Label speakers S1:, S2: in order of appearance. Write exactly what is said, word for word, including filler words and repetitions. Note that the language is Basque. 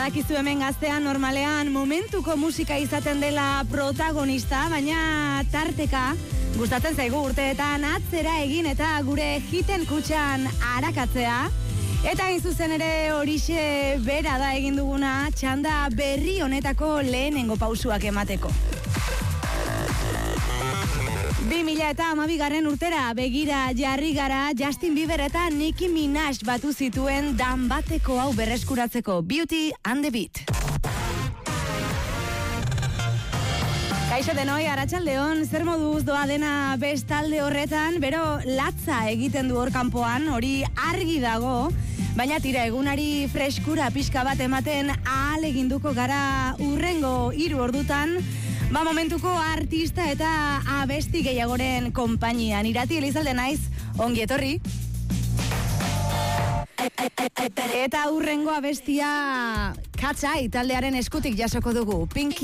S1: Badakizu hemen Gaztean normalean momentuko musika izaten dela protagonista, baina tarteka gustatzen zaigu urteetan atzera egin eta gure hiten kutxan arakatzea. Eta hain zuzen ere horixe bera da egin duguna txanda berri honetako lehenengo pausuak emateko. bi mila eta hamabigarren urtera begira jarri gara Justin Bieber eta Nicki Minaj batu zituen dan bateko hau berreskuratzeko, Beauty and the Beat. Kaixo denoi, arratsaldeon, zer moduz doa dena bestalde horretan, bero latza egiten du hor kanpoan, hori argi dago, baina tira egunari freskura pixka bat ematen ahaleginduko gara urrengo hiru ordutan, ba momentuko artista eta abesti gehiagoren konpainian. Irati Elizalde naiz, ongi etorri. Eta urrengo abestia Katzai taldearen eskutik jasoko dugu. Pink